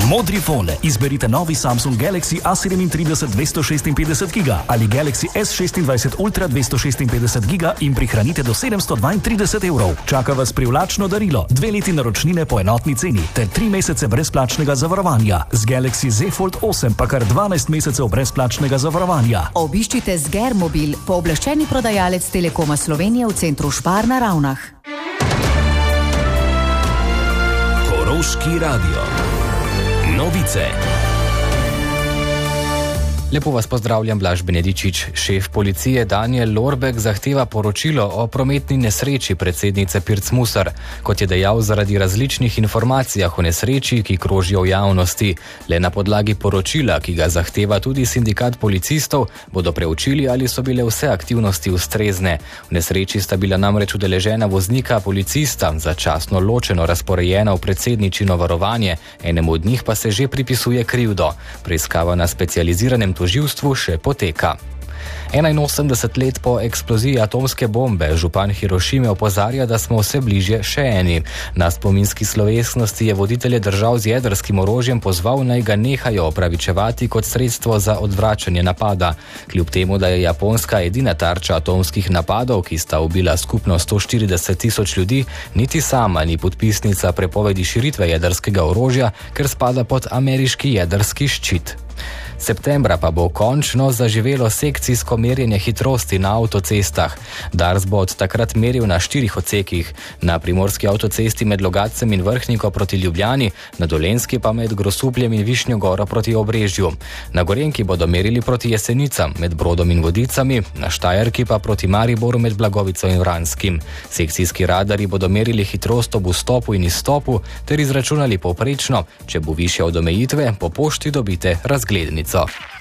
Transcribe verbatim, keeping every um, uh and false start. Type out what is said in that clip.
Modri fone. Izberite novi Samsung Galaxy A sedemintrideset dvesto šestinpetdeset giga ali Galaxy S šestindvajset Ultra dvesto šestinpetdeset giga in prihranite do sedemsto dvaintrideset evrov. Čaka vas privlačno darilo, dve leti naročnine po enotni ceni ter tri mesece brezplačnega zavarovanja. Z Galaxy Z Fold osem pa kar dvanajst mesecev brezplačnega zavarovanja. Obiščite Sgermobil, pooblaščeni prodajalec Telekoma Slovenije v centru Špar na Ravnah. Koroški radio. Novice. Lepo vas pozdravljam, Blaž Benedičič. Šef policije Daniel Lorbek zahteva poročilo o prometni nesreči predsednice Pirc Musar. Kot je dejal, zaradi različnih informacijah o nesreči, ki krožijo v javnosti. Le na podlagi poročila, ki ga zahteva tudi sindikat policistov, bodo preučili, ali so bile vse aktivnosti ustrezne. V nesreči sta bila namreč udeležena voznika policista, začasno ločeno razporejena v predsedničino varovanje, enemu od njih pa se že pripisuje krivdo. Preiskava na specializiranem tožilstvu še poteka. enainosemdeset let po eksploziji atomske bombe župan Hirošime opozarja, da smo vse bližje še eni. Na spominski slovesnosti je voditelje držav z jedrskim orožjem pozval, naj ga nehajo opravičevati kot sredstvo za odvračanje napada. Kljub temu, da je Japonska edina tarča atomskih napadov, ki sta ubila skupno sto štirideset tisoč ljudi, niti sama ni podpisnica prepovedi širitve jedrskega orožja, ker spada pod ameriški jedrski ščit. Septembra pa bo končno zaživelo sekcijsko merjenje hitrosti na avtocestah. Dars bo od takrat meril na štirih odsekih. Na primorski avtocesti med Logatcem in Vrhniko proti Ljubljani, na Dolenjski pa med Grosupljem in Višnjo Goro proti Obrežju. Na Gorenjki bodo merili proti Jesenicam, med Brodom in Vodicami, na Štajerki pa proti Mariboru med Blagovico in Vranskim. Sekcijski radarji bodo merili hitrost ob vstopu in izstopu ter izračunali povprečno. Če bo višja od omejitve, po pošti dobite razglednico.